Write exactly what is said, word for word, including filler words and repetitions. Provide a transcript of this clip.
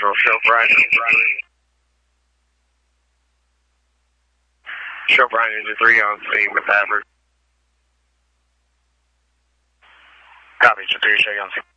Central, show Brian. Show Brian into three on scene with Average. Copy, Centurion, show you on scene.